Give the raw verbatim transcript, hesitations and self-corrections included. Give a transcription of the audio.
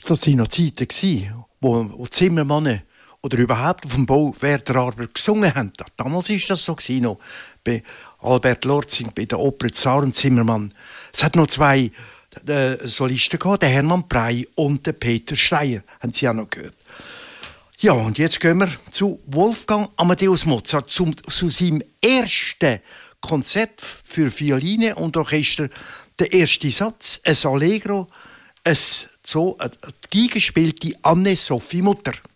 Das waren noch Zeiten, wo, wo Zimmermänner oder überhaupt auf dem Bau Werther gesungen haben. Damals war das so noch. Bei Albert Lorzing, bei der Oper Zar und Zimmermann. Es hat noch zwei äh, Solisten gehabt, der Hermann Prey und der Peter Schreier. Haben Sie auch noch gehört? Ja, und jetzt gehen wir zu Wolfgang Amadeus Mozart, zum, zu seinem ersten Konzert für Violine und Orchester. Der erste Satz, ein Allegro, ein, so, eine Geige spielt die Anne-Sophie Mutter.